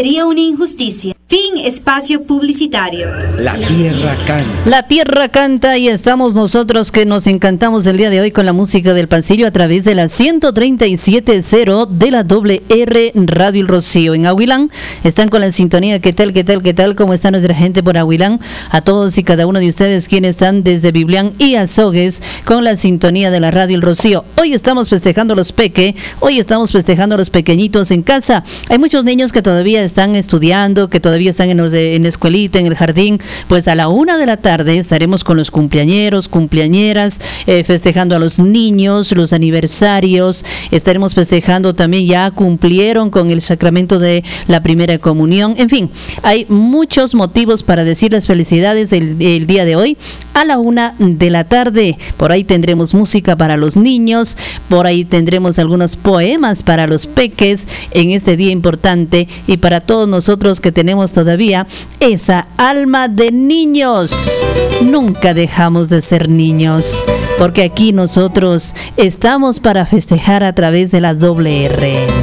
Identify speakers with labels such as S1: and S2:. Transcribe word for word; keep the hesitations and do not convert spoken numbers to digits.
S1: Sería una injusticia. Fin espacio publicitario.
S2: La tierra canta.
S3: La tierra canta y estamos nosotros que nos encantamos el día de hoy con la música del pasillo a través de la ciento treinta y siete punto cero de la doble R Radio El Rocío. En Ahuilán están con la sintonía. ¿Qué tal, qué tal, qué tal? ¿Cómo está nuestra gente por Ahuilán? A todos y cada uno de ustedes quienes están desde Biblián y Azogues con la sintonía de la Radio El Rocío. Hoy estamos festejando los peque, hoy estamos festejando a los pequeñitos en casa. Hay muchos niños que todavía están estudiando, que todavía están en, los de, en la escuelita, en el jardín. Pues a la una de la tarde estaremos con los cumpleañeros, cumpleañeras, eh, festejando a los niños, los aniversarios. Estaremos festejando también, ya cumplieron con el sacramento de la primera comunión. En fin, hay muchos motivos para decir las felicidades el, el día de hoy a la una de la tarde. Por ahí tendremos música para los niños, por ahí tendremos algunos poemas para los peques en este día importante y para todos nosotros que tenemos todavía esa alma de niños. Nunca dejamos de ser niños, porque aquí nosotros estamos para festejar a través de la doble R.